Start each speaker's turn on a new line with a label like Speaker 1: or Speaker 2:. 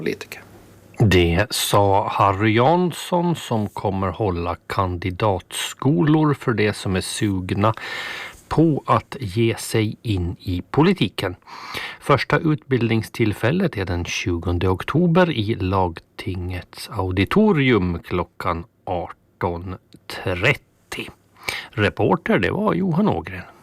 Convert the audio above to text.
Speaker 1: politiker.
Speaker 2: Det sa Harry Jansson som kommer hålla kandidatskolor för det som är sugna på att ge sig in i politiken. Första utbildningstillfället är den 20 oktober i Lagtingets auditorium klockan 18.30. Reporter det var Johan Ågren.